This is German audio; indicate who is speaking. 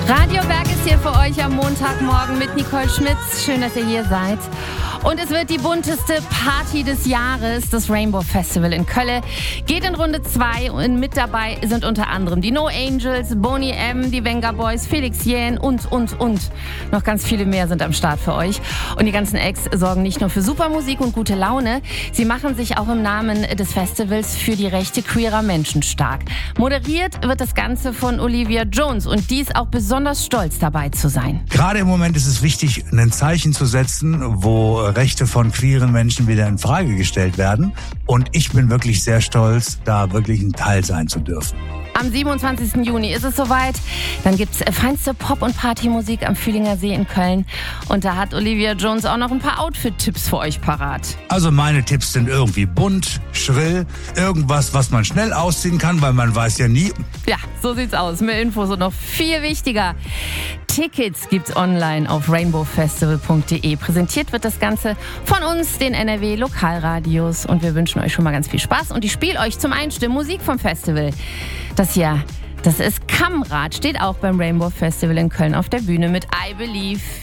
Speaker 1: Radio Berg ist hier für euch am Montagmorgen mit Nicole Schmitz. Schön, dass ihr hier seid. Und es wird die bunteste Party des Jahres. Das Rainbow Festival in Köln geht in Runde 2 und mit dabei sind unter anderem die No Angels, Boney M, die Venga Boys, Felix Jähn und. Noch ganz viele mehr sind am Start für euch. Und die ganzen Acts sorgen nicht nur für super Musik und gute Laune, sie machen sich auch im Namen des Festivals für die Rechte queerer Menschen stark. Moderiert wird das Ganze von Olivia Jones und die ist auch besonders stolz dabei zu sein.
Speaker 2: Gerade im Moment ist es wichtig, ein Zeichen zu setzen, wo Rechte von queeren Menschen wieder in Frage gestellt werden. Und ich bin wirklich sehr stolz, da wirklich ein Teil sein zu dürfen.
Speaker 1: Am 27. Juni ist es soweit. Dann gibt's feinste Pop- und Partymusik am Fühlinger See in Köln. Und da hat Olivia Jones auch noch ein paar Outfit-Tipps für euch parat.
Speaker 2: Also meine Tipps sind irgendwie bunt, schrill, irgendwas, was man schnell ausziehen kann, weil man weiß ja nie.
Speaker 1: Ja, so sieht's aus. Mehr Infos und noch viel wichtiger. Tickets gibt's online auf rainbowfestival.de. Präsentiert wird das Ganze von uns, den NRW Lokalradios. Und wir wünschen euch schon mal ganz viel Spaß. Und ich spiele euch zum Einstimmen Musik vom Festival. Das ist Kamrat, steht auch beim Rainbow Festival in Köln auf der Bühne mit I Believe.